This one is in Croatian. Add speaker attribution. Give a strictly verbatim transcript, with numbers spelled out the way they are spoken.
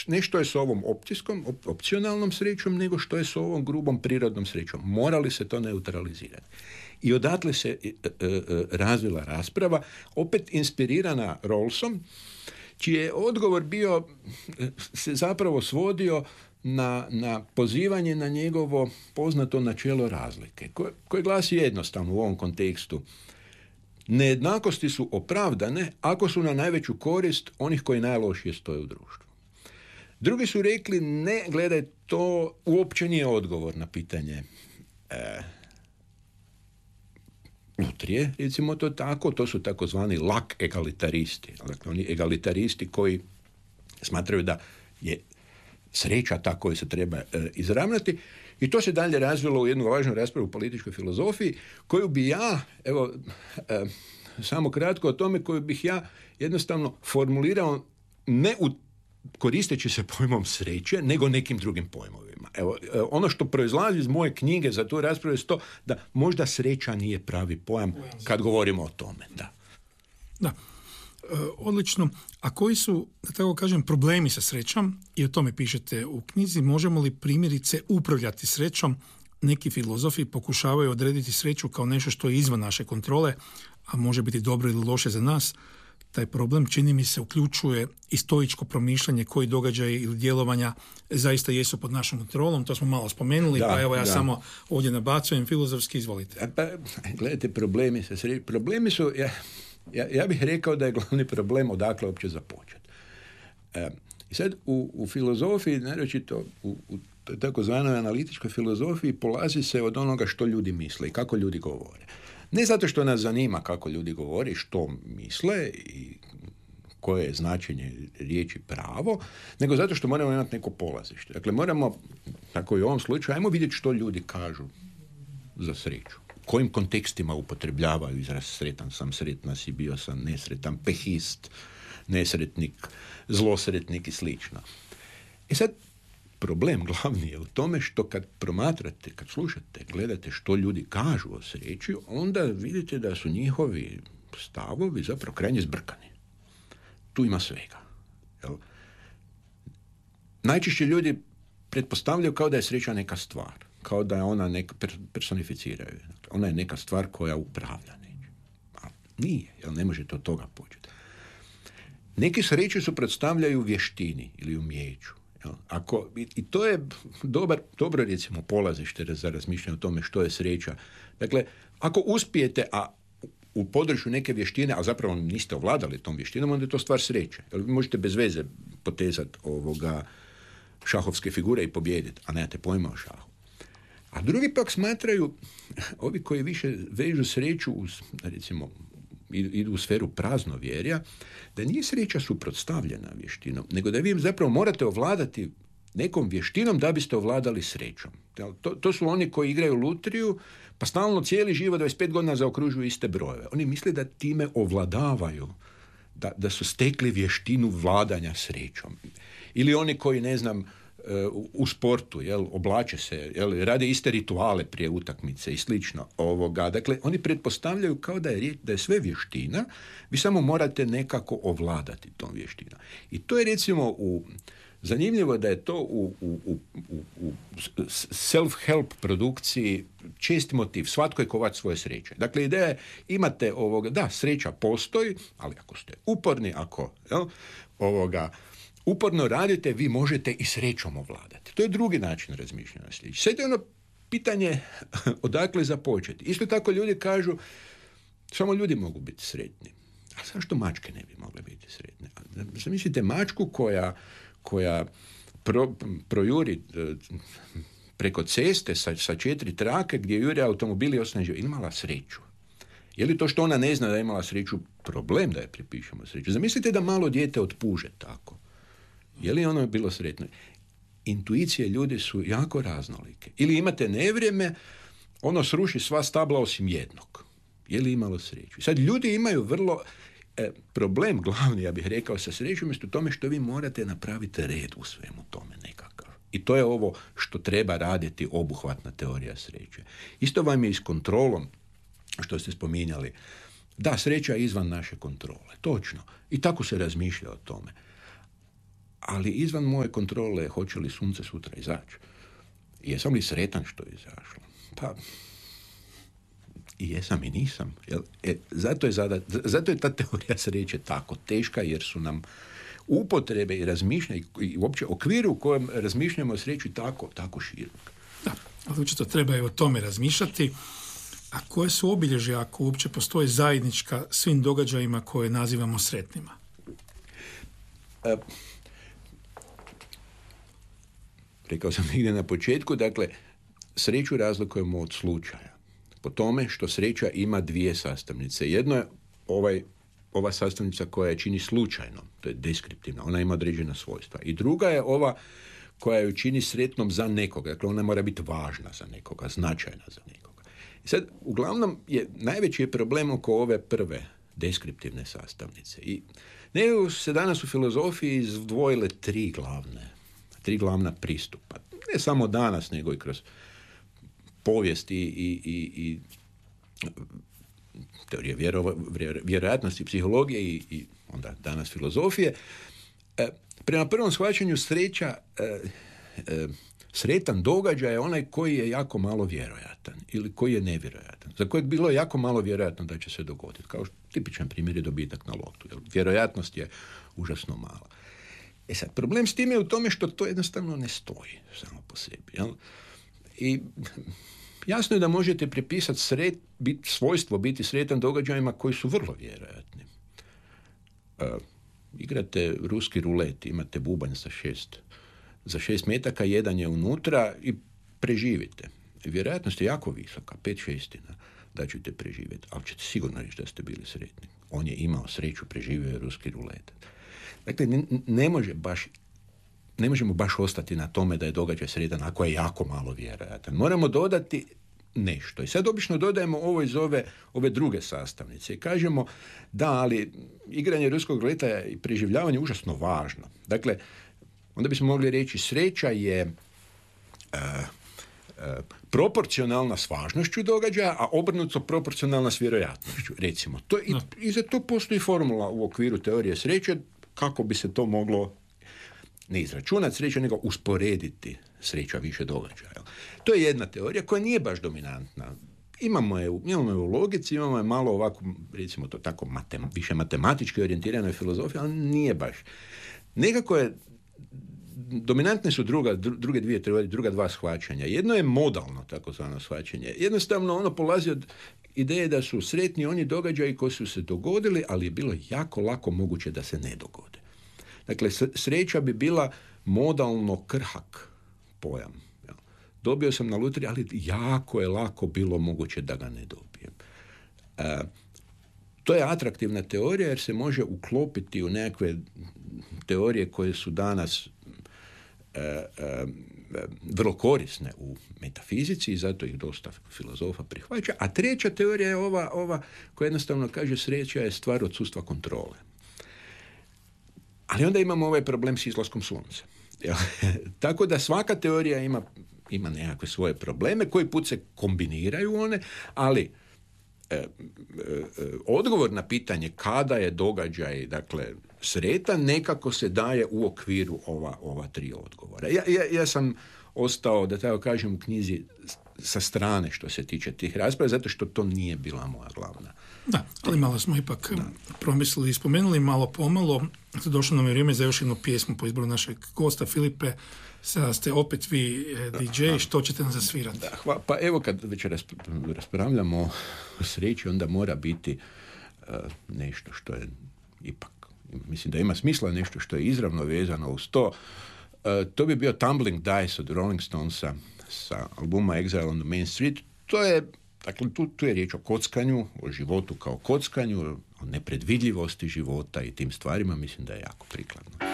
Speaker 1: ne što je s ovom opcijskom, op, opcionalnom srećom, nego što je s ovom grubom prirodnom srećom. Mora li se to neutralizirati? I odatle se e, e, razvila rasprava, opet inspirirana Rawlsom, čiji je odgovor bio, se zapravo svodio na, na pozivanje na njegovo poznato načelo razlike, koje, koje glasi jednostavno u ovom kontekstu. Nejednakosti su opravdane ako su na najveću korist onih koji najlošije stoje u društvu. Drugi su rekli, ne, gledaj, to uopće nije odgovor na pitanje e, lutrije, recimo to tako, to su takozvani lak egalitaristi. Dakle, oni egalitaristi koji smatraju da je sreća ta koju se treba e, izravnati. I to se dalje razvilo u jednu važnu raspravu u političkoj filozofiji, koju bi ja, evo, e, samo kratko o tome, koju bih ja jednostavno formulirao ne u, koristeći se pojmom sreće, nego nekim drugim pojmovima. Evo, e, ono što proizlazi iz moje knjige za tu raspravu je to da možda sreća nije pravi pojam kad govorimo o tome. Da.
Speaker 2: Da. E, odlično. A koji su, da tako kažem, problemi sa srećom, i o tome pišete u knjizi, možemo li primjerice upravljati srećom? Neki filozofi pokušavaju odrediti sreću kao nešto što je izvan naše kontrole, a može biti dobro ili loše za nas. Taj problem, čini mi se, uključuje i stoičko promišljanje koji događaji ili djelovanja zaista jesu pod našom kontrolom. To smo malo spomenuli, da, pa evo ja da. samo ovdje nabacujem filozofski, izvolite.
Speaker 1: Pa, gledajte, problemi sa srećom. Problemi su... Ja... Ja, ja bih rekao da je glavni problem odakle uopće započeti. E, I sad u, u filozofiji, naročito u, u takozvanoj analitičkoj filozofiji, polazi se od onoga što ljudi misle i kako ljudi govore. Ne zato što nas zanima kako ljudi govore i što misle i koje je značenje riječi pravo, nego zato što moramo imati neko polazište. Dakle, moramo, tako i u ovom slučaju, ajmo vidjeti što ljudi kažu za sreću. Kojim kontekstima upotrebljavaju izraz sretan sam, sretna si, bio sam nesretan, pehist, nesretnik, zlosretnik i slično. I sad, problem glavni je u tome što kad promatrate, kad slušate, gledate što ljudi kažu o sreći, onda vidite da su njihovi stavovi zapravo krajnje zbrkani. Tu ima svega. Jel? Najčešće ljudi pretpostavljaju kao da je sreća neka stvar, kao da je ona neka, personificiraju. Ona je neka stvar koja upravlja nečim. A nije, jer ne možete od toga početi. Neki sreće su predstavljaju vještini ili umjeću. Jel? Ako, i, i to je dobar, dobro, recimo, polazište za razmišljanje o tome što je sreća. Dakle, ako uspijete, a u području neke vještine, a zapravo niste ovladali tom vještinom, onda je to stvar sreće. Jel? Vi možete bez veze potezati ovoga šahovske figure i pobijediti, a nemate pojma o šahu. A drugi pak smatraju, ovi koji više vežu sreću, uz, recimo, idu u sferu praznovjerja, da nije sreća suprotstavljena vještinom, nego da vi zapravo morate ovladati nekom vještinom da biste ovladali srećom. To, to su oni koji igraju lutriju, pa stalno cijeli život, dvadeset pet godina, zaokružuju iste brojeve. Oni misle da time ovladavaju, da, da su stekli vještinu vladanja srećom. Ili oni koji, ne znam, u sportu, jel, oblače se, jel, rade iste rituale prije utakmice i slično ovoga. Dakle, oni pretpostavljaju kao da je, da je sve vještina, vi samo morate nekako ovladati tom vještinom. I to je, recimo, u, zanimljivo da je to u, u, u, u self-help produkciji česti motiv. Svatko je kovač svoje sreće. Dakle, ideja je, imate ovoga, da, sreća postoji, ali ako ste uporni, ako, jel, ovoga, uporno radite, vi možete i srećom ovladati. To je drugi način razmišljanja. Sad je ono pitanje odakle započeti. Isto tako ljudi kažu, samo ljudi mogu biti sretni. A zašto mačke ne bi mogle biti sretne? Zamislite mačku koja, koja pro, projuri preko ceste sa, sa četiri trake gdje jure automobili osnažio. Imala sreću. Je li to što ona ne zna da je imala sreću problem da je pripišemo sreću? Zamislite da malo dijete otpuže tako. Je li ono bilo sretno? Intuicije ljudi su jako raznolike. Ili imate nevrijeme, ono sruši sva stabla osim jednog. Je li imalo sreću? Sad ljudi imaju vrlo e, problem glavni, ja bih rekao, sa srećom, umjesto tome što vi morate napraviti red u svemu tome nekakav. I to je ovo što treba raditi obuhvatna teorija sreće. Isto vam je i s kontrolom, što ste spominjali. Da, sreća je izvan naše kontrole. Točno. I tako se razmišlja o tome. ali izvan moje kontrole hoće li sunce sutra izaći. Jesam li sretan što je izašlo? Pa, i jesam i nisam. Jel? E, zato, je zada, zato je ta teorija sreće tako teška, jer su nam upotrebe i razmišljanja i uopće okviru u kojem razmišljamo o sreći tako, tako širok.
Speaker 2: Da, ali učito treba i o tome razmišljati. A koje su obilježja ako uopće postoje zajednička svim događajima koje nazivamo sretnima?
Speaker 1: E, rekao sam negdje na početku, dakle, sreću razlikujemo od slučaja. Po tome što sreća ima dvije sastavnice. Jedno je ovaj, ova sastavnica koja je čini slučajno, to je deskriptivna, ona ima određena svojstva. I druga je ova koja ju čini sretnom za nekoga, dakle ona mora biti važna za nekoga, značajna za nekoga. I sad, uglavnom, je najveći je problem oko ove prve deskriptivne sastavnice. I nekako se danas u filozofiji izdvojile tri glavne, tri glavna pristupa. Ne samo danas, nego i kroz povijest i, i, i, i teorije vjero, vjerojatnosti, psihologije i, i onda danas filozofije. E, prema prvom shvaćanju sreća, e, e, sretan događaj je onaj koji je jako malo vjerojatan ili koji je nevjerojatan, za kojeg bilo jako malo vjerojatno da će se dogoditi. Kao što tipičan primjer je dobitak na lotu. Jer vjerojatnost je užasno mala. E sad, problem s tim je u tome što to jednostavno ne stoji samo po sebi. Jel? I jasno je da možete prepisati sret, bit, svojstvo biti sretan događajima koji su vrlo vjerojatni. Uh, igrate ruski rulet, imate bubanj sa šest, za šest metaka, jedan je unutra i preživite. Vjerojatnost je jako visoka, pet šestina da ćete preživjeti, ali ćete sigurno reći da ste bili sretni. On je imao sreću, preživio je ruski rulet. Dakle, ne, ne može baš ne možemo baš ostati na tome da je događaj sretan ako je jako malo vjerojatan. Moramo dodati nešto. I sad obično dodajemo ovo iz ove, ove druge sastavnice i kažemo da, ali igranje ruskog ruleta i preživljavanje je užasno važno. Dakle, onda bismo mogli reći sreća je uh, uh, proporcionalna s važnošću događaja, a obrnuto proporcionalna s vjerojatnošću. Recimo, to, i, i za to postoji formula u okviru teorije sreće kako bi se to moglo ne izračunati sreću, nego usporediti sreća više događaja. To je jedna teorija koja nije baš dominantna. Imamo je, imamo je u logici, imamo je malo ovako, recimo to tako, matem, više matematički orijentiranoj filozofiji, ali nije baš. Nekako je, dominantne su druga, druge dvije teorije, druga dva shvaćanja. Jedno je modalno, takozvano shvaćanje. Jednostavno ono polazi od ideje da su sretni oni događaji koji su se dogodili, ali je bilo jako lako moguće da se ne dogode. Dakle, sreća bi bila modalno krhak pojam. Dobio sam na lutriji, ali jako je lako bilo moguće da ga ne dobijem. E, to je atraktivna teorija jer se može uklopiti u nekakve teorije koje su danas e, e, vrlo korisne u metafizici i zato ih dosta filozofa prihvaća. A treća teorija je ova, ova koja jednostavno kaže sreća je stvar odsustva kontrole. Ali onda imamo ovaj problem s izlaskom sunca. Tako da svaka teorija ima, ima nekakve svoje probleme, koji put se kombiniraju one, ali e, e, odgovor na pitanje kada je događaj, dakle, sretan, nekako se daje u okviru ova, ova tri odgovora. Ja, ja, ja sam ostao, da tako kažem, u knjizi sa strane što se tiče tih rasprava, zato što to nije bila moja glavna.
Speaker 2: Da, ali malo smo ipak da. promislili i spomenuli malo pomalo. Došlo nam je vrijeme za još jednu pjesmu po izboru našeg gosta Filipe. Sada ste opet vi di džej, što ćete nam zasvirati? Da,
Speaker 1: hva, pa evo kad već raspravljamo o sreći, onda mora biti uh, nešto što je ipak, mislim da ima smisla, nešto što je izravno vezano uz to. Uh, to bi bio Tumbling Dice od Rolling Stonesa sa albuma Exile on the Main Street. To je, dakle, tu, tu je riječ o kockanju, o životu kao kockanju, o nepredvidljivosti života i tim stvarima, mislim da je jako prikladno.